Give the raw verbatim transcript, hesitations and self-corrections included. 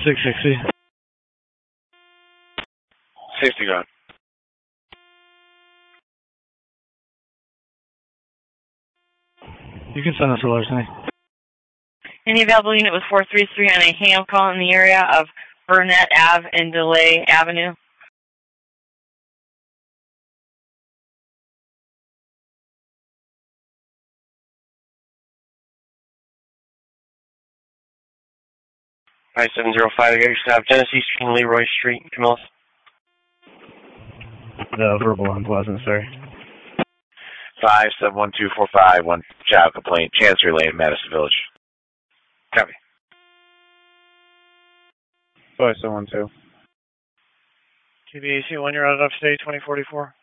six sixty. sixty ground. You can send us a larceny. Any available unit with four three three on a ham call in the area of Burnett Ave and DeLay Avenue? five seven zero five, you stop Genesee Street and Leroy Street, Camillus. The verbal on Pleasant, sir. five seven one two four five, one child complaint, Chancery Lane, Madison Village. Copy. five seven one two. T B A C one, you're out of upstate, twenty forty-four.